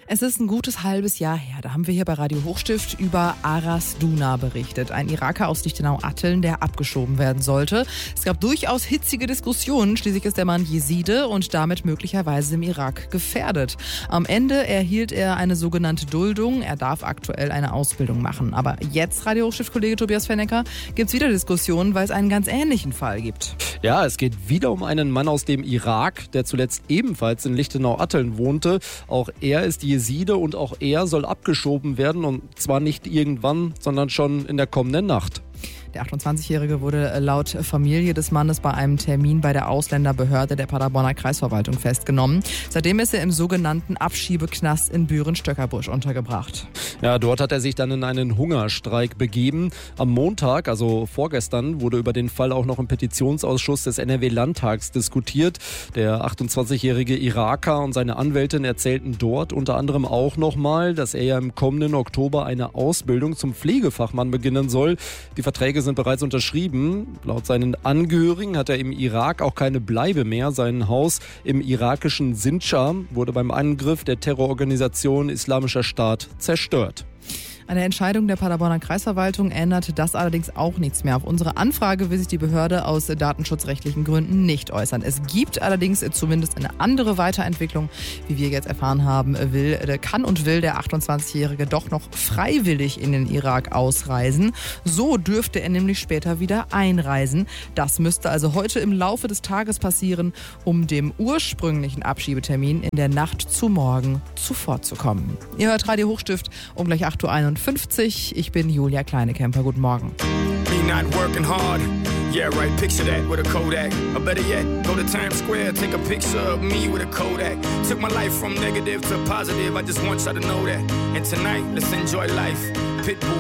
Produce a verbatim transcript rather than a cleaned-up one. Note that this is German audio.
Es ist ein gutes halbes Jahr her. Da haben wir hier bei Radio Hochstift über Aras Duna berichtet. Ein Iraker aus Lichtenau-Atteln, der abgeschoben werden sollte. Es gab durchaus hitzige Diskussionen. Schließlich ist der Mann Jeside und damit möglicherweise im Irak gefährdet. Am Ende erhielt er eine sogenannte Duldung. Er darf aktuell eine Ausbildung machen. Aber jetzt, Radio Hochstift-Kollege Tobias Fennecker, gibt es wieder Diskussionen, weil es einen ganz ähnlichen Fall gibt. Ja, es geht wieder um einen Mann aus dem Irak, der zuletzt ebenfalls in Lichtenau-Atteln wohnte. Auch er ist Jeside und auch er soll abgeschoben werden, und zwar nicht irgendwann, sondern schon in der kommenden Nacht. Der achtundzwanzigjährige wurde laut Familie des Mannes bei einem Termin bei der Ausländerbehörde der Paderborner Kreisverwaltung festgenommen. Seitdem ist er im sogenannten Abschiebeknast in Büren-Stöckerbusch untergebracht. Ja, dort hat er sich dann in einen Hungerstreik begeben. Am Montag, also vorgestern, wurde über den Fall auch noch im Petitionsausschuss des N R W-Landtags diskutiert. Der achtundzwanzigjährige Iraker und seine Anwältin erzählten dort unter anderem auch nochmal, dass er ja im kommenden Oktober eine Ausbildung zum Pflegefachmann beginnen soll. Die Verträge sind bereits unterschrieben. Laut seinen Angehörigen hat er im Irak auch keine Bleibe mehr. Sein Haus im irakischen Sindschar wurde beim Angriff der Terrororganisation Islamischer Staat zerstört. An der Entscheidung der Paderborner Kreisverwaltung ändert das allerdings auch nichts mehr. Auf unsere Anfrage will sich die Behörde aus datenschutzrechtlichen Gründen nicht äußern. Es gibt allerdings zumindest eine andere Weiterentwicklung. Wie wir jetzt erfahren haben, will, kann und will der achtundzwanzigjährige doch noch freiwillig in den Irak ausreisen. So dürfte er nämlich später wieder einreisen. Das müsste also heute im Laufe des Tages passieren, um dem ursprünglichen Abschiebetermin in der Nacht zu morgen zuvorzukommen. Ihr hört Radio Hochstift um gleich acht Uhr einundfünfzig. Ich bin Julia Kleinekemper. Guten Morgen. Me not working hard. Yeah, right, picture that with a Kodak. Or better yet, go to Times Square, take a picture of me with a Kodak. Took my life from negative to positive, I just want y'all to know that. And tonight, let's enjoy life. Pitbull.